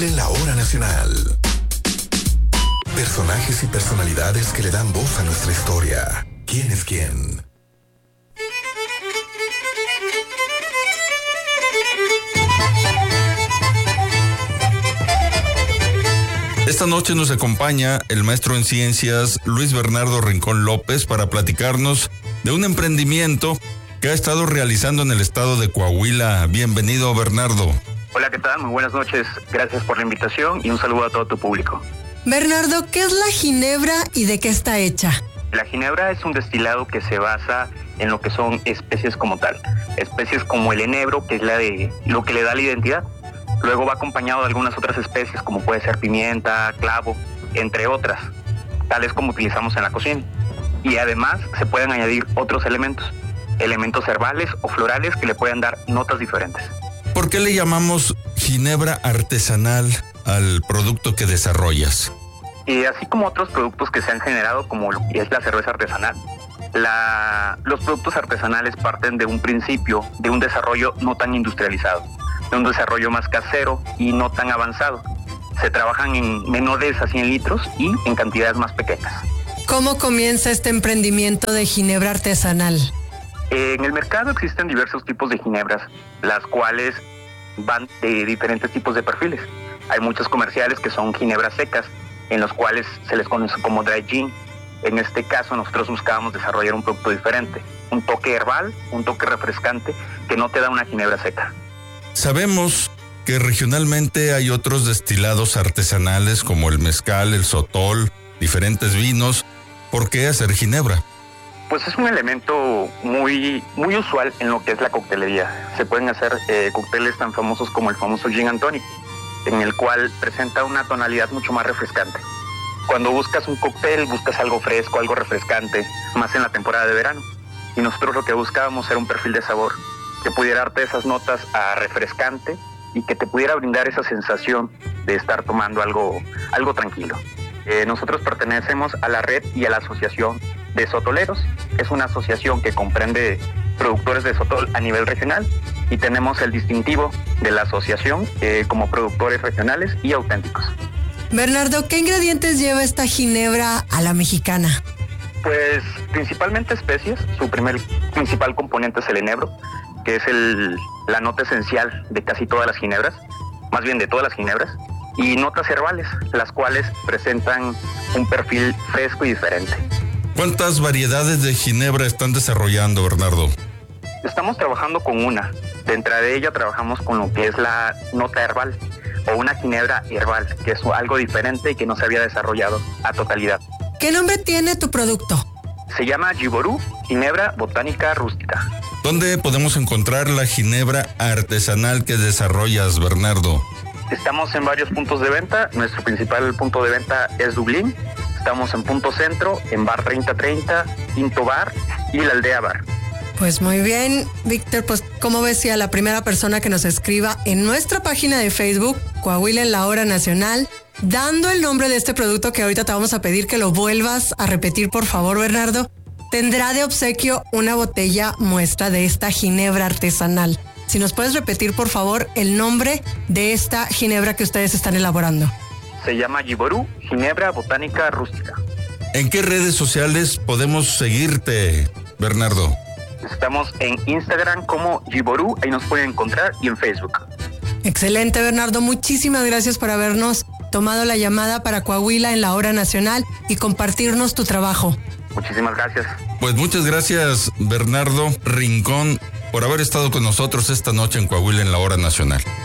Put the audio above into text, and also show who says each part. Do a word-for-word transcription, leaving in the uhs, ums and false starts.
Speaker 1: Coahuila en la hora nacional. Personajes y personalidades que le dan voz a nuestra historia. ¿Quién es quién?
Speaker 2: Esta noche nos acompaña el maestro en ciencias Luis Bernardo Rincón López para platicarnos de un emprendimiento que ha estado realizando en el estado de Coahuila. Bienvenido, Bernardo.
Speaker 3: Hola, ¿qué tal? Muy buenas noches. Gracias por la invitación y un saludo a todo tu público.
Speaker 4: Bernardo, ¿qué es la ginebra y de qué está hecha?
Speaker 3: La ginebra es un destilado que se basa en lo que son especies como tal. Especies como el enebro, que es la de lo que le da la identidad. Luego va acompañado de algunas otras especies, como puede ser pimienta, clavo, entre otras, tales como utilizamos en la cocina. Y además se pueden añadir otros elementos, elementos herbales o florales que le pueden dar notas diferentes.
Speaker 2: ¿Por qué le llamamos ginebra artesanal al producto que desarrollas?
Speaker 3: Y así como otros productos que se han generado, como es la cerveza artesanal, la, los productos artesanales parten de un principio, de un desarrollo no tan industrializado, de un desarrollo más casero y no tan avanzado. Se trabajan en menores a cien litros y en cantidades más pequeñas.
Speaker 4: ¿Cómo comienza este emprendimiento de ginebra artesanal?
Speaker 3: En el mercado existen diversos tipos de ginebras, las cuales van de diferentes tipos de perfiles. Hay muchos comerciales que son ginebras secas, en los cuales se les conoce como dry gin. En este caso nosotros buscábamos desarrollar un producto diferente, un toque herbal, un toque refrescante que no te da una ginebra seca.
Speaker 2: Sabemos que regionalmente hay otros destilados artesanales como el mezcal, el sotol, diferentes vinos. ¿Por qué hacer ginebra?
Speaker 3: Pues es un elemento muy, muy usual en lo que es la coctelería. Se pueden hacer eh, cócteles tan famosos como el famoso gin and tonic, en el cual presenta una tonalidad mucho más refrescante. Cuando buscas un cóctel, buscas algo fresco, algo refrescante, más en la temporada de verano. Y nosotros lo que buscábamos era un perfil de sabor que pudiera darte esas notas a refrescante y que te pudiera brindar esa sensación de estar tomando algo, algo tranquilo. Eh, nosotros pertenecemos a la red y a la asociación de sotoleros. Es una asociación que comprende productores de sotol a nivel regional y tenemos el distintivo de la asociación eh, como productores regionales y auténticos.
Speaker 4: Bernardo, ¿qué ingredientes lleva esta ginebra a la mexicana?
Speaker 3: Pues principalmente especies. Su primer principal componente es el enebro, que es el, la nota esencial de casi todas las ginebras, más bien de todas las ginebras, y notas herbales, las cuales presentan un perfil fresco y diferente.
Speaker 2: ¿Cuántas variedades de ginebra están desarrollando, Bernardo?
Speaker 3: Estamos trabajando con una. Dentro de ella trabajamos con lo que es la nota herbal, o una ginebra herbal, que es algo diferente y que no se había desarrollado a totalidad.
Speaker 4: ¿Qué nombre tiene tu producto?
Speaker 3: Se llama Jiború, ginebra botánica rústica.
Speaker 2: ¿Dónde podemos encontrar la ginebra artesanal que desarrollas, Bernardo?
Speaker 3: Estamos en varios puntos de venta. Nuestro principal punto de venta es Dublín. Estamos en Punto Centro, en Bar treinta treinta, Quinto Bar y la Aldea Bar.
Speaker 4: Pues muy bien, Víctor, pues ¿cómo ves si a la primera persona que nos escriba en nuestra página de Facebook, Coahuila en la hora nacional, dando el nombre de este producto que ahorita te vamos a pedir que lo vuelvas a repetir, por favor, Bernardo, tendrá de obsequio una botella muestra de esta ginebra artesanal? Si nos puedes repetir, por favor, el nombre de esta ginebra que ustedes están elaborando.
Speaker 3: Se llama Jiború, ginebra botánica rústica.
Speaker 2: ¿En qué redes sociales podemos seguirte, Bernardo?
Speaker 3: Estamos en Instagram como Jiború, ahí nos pueden encontrar, y en Facebook.
Speaker 4: Excelente, Bernardo. Muchísimas gracias por habernos tomado la llamada para Coahuila en la hora nacional y compartirnos tu trabajo.
Speaker 3: Muchísimas gracias.
Speaker 2: Pues muchas gracias, Bernardo Rincón, por haber estado con nosotros esta noche en Coahuila en la hora nacional.